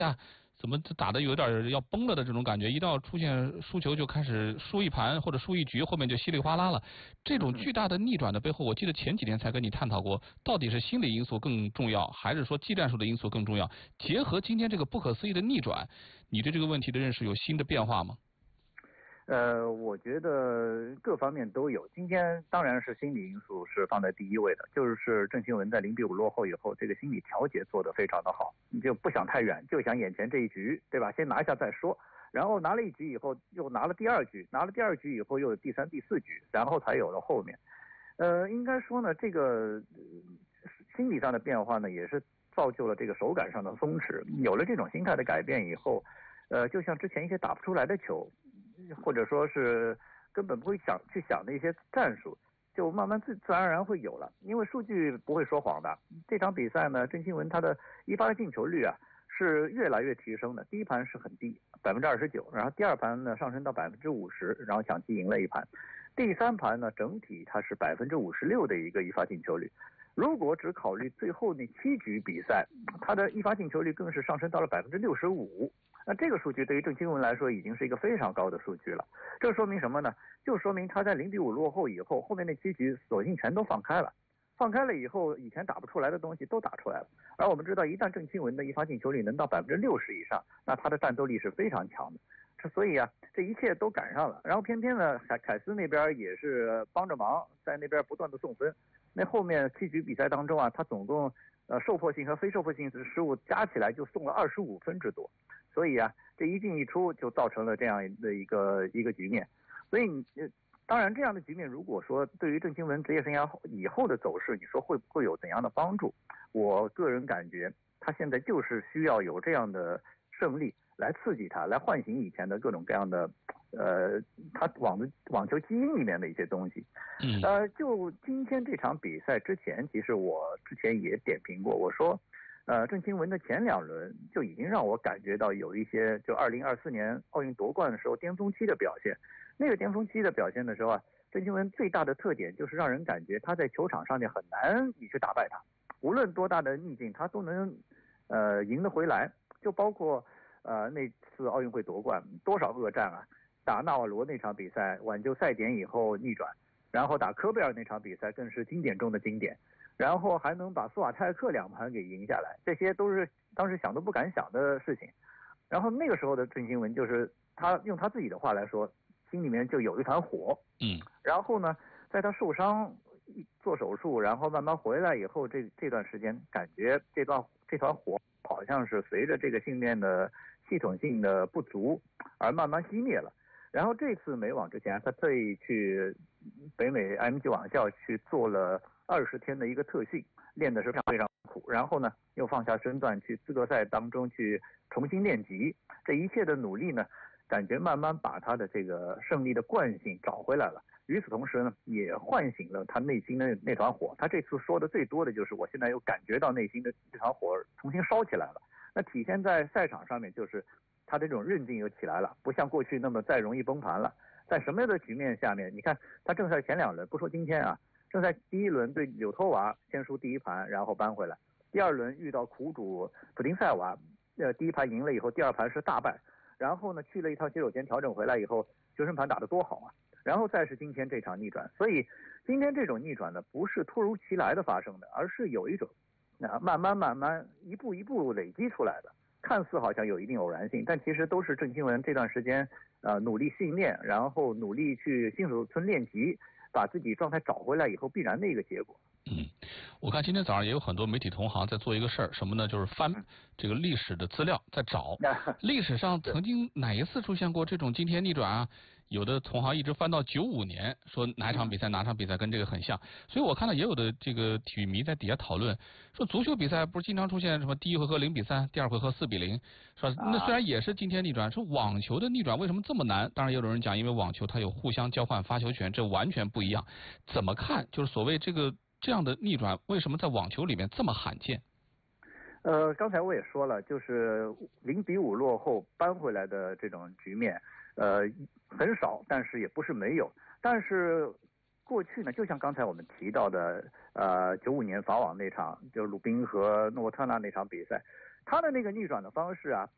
呀，怎么打得有点要崩了的这种感觉，一到出现输球就开始输一盘或者输一局，后面就稀里哗啦了。这种巨大的逆转的背后，我记得前几天才跟你探讨过，到底是心理因素更重要，还是说技战术的因素更重要？结合今天这个不可思议的逆转，你对这个问题的认识有新的变化吗？ 我觉得各方面都有。今天当然是心理因素是放在第一位的，就是郑钦文在0-5落后以后，这个心理调节做得非常的好，你就不想太远，就想眼前这一局，对吧？先拿一下再说。然后拿了一局以后，又拿了第二局，拿了第二局以后又有第三、第四局，然后才有了后面。应该说呢，这个心理上的变化呢，也是造就了这个手感上的松弛。有了这种心态的改变以后，就像之前一些打不出来的球，或者说是根本不会去想的一些战术，就慢慢自然而然会有了。因为数据不会说谎的。这场比赛呢，郑钦文他的一发进球率啊是越来越提升的。第一盘是很低，29%，然后第二盘呢上升到50%，然后抢七赢了一盘。第三盘呢，整体它是56%的一个一发进球率。如果只考虑最后那7局比赛，他的一发进球率更是上升到了65%。那这个数据对于郑钦文来说已经是一个非常高的数据了。这说明什么呢？就说明他在0-5落后以后，后面那7局索性全都放开了。放开了以后，以前打不出来的东西都打出来了。而我们知道，一旦郑钦文的一发进球率能到60%以上，那他的战斗力是非常强的。所以啊，这一切都赶上了。然后偏偏呢，凯斯那边也是帮着忙，在那边不断的送分。那后面7局比赛当中啊，他总共受迫性和非受迫性失误加起来就送了25分之多。所以啊，这一进一出就造成了这样的一个局面。所以当然这样的局面，如果说对于郑钦文职业生涯以后的走势，你说会不会有怎样的帮助？我个人感觉，他现在就是需要有这样的胜利来刺激他，来唤醒以前的各种各样的他网球基因里面的一些东西。就今天这场比赛之前，其实我之前也点评过，我说郑钦文的前2轮就已经让我感觉到有一些，就2024年奥运夺冠的时候巅峰期的表现。那个巅峰期的表现的时候啊，郑钦文最大的特点就是让人感觉他在球场上面很难你去打败他，无论多大的逆境他都能赢得回来。就包括那次奥运会夺冠多少恶战啊，打纳瓦罗那场比赛挽救赛点以后逆转，然后打科贝尔那场比赛更是经典中的经典，然后还能把苏瓦泰克2盘给赢下来，这些都是当时想都不敢想的事情。然后那个时候的郑钦文就是他用他自己的话来说，心里面就有一团火。然后呢，在他受伤做手术，然后慢慢回来以后，这段时间感觉这团火好像是随着这个训练的系统性的不足而慢慢熄灭了。然后这次美网之前，他特意去北美 IMG 网校去做了20天的一个特训，练的是非常苦。然后呢，又放下身段去资格赛当中去重新练级。这一切的努力呢，感觉慢慢把他的这个胜利的惯性找回来了。与此同时呢，也唤醒了他内心的那团火。他这次说的最多的就是，我现在又感觉到内心的这团火重新烧起来了。那体现在赛场上面，就是他这种韧劲又起来了，不像过去那么再容易崩盘了。在什么样的局面下面，你看他正赛前2轮，不说今天啊，正赛第1轮对柳托娃先输第1盘，然后扳回来；第2轮遇到苦主普丁塞娃，第1盘赢了以后，第2盘是大败，然后呢去了一趟洗手间调整回来以后，决胜盘打得多好啊！然后再是今天这场逆转。所以今天这种逆转呢，不是突如其来的发生的，而是有一种慢慢一步一步累积出来的。看似好像有一定偶然性，但其实都是郑钦文这段时间努力训练，然后努力去新手村练级，把自己状态找回来以后必然的一个结果。 我看今天早上也有很多媒体同行在做一个事儿，什么呢？就是翻这个历史的资料，在找历史上曾经哪一次出现过这种惊天逆转啊？有的同行一直翻到95年，说哪场比赛跟这个很像。所以我看到也有的这个体育迷在底下讨论，说足球比赛不是经常出现什么第1回合0-3，第2回合4-0，说那虽然也是惊天逆转，说网球的逆转为什么这么难？当然也有人讲，因为网球它有互相交换发球权，这完全不一样。怎么看？就是所谓这样的逆转为什么在网球里面这么罕见？ 刚才我也说了，就是0-5落后扳回来的这种局面，很少，但是也不是没有。但是过去呢，就像刚才我们提到的，95年法网那场，就是鲁宾和诺沃特纳那场比赛，他的那个逆转的方式啊，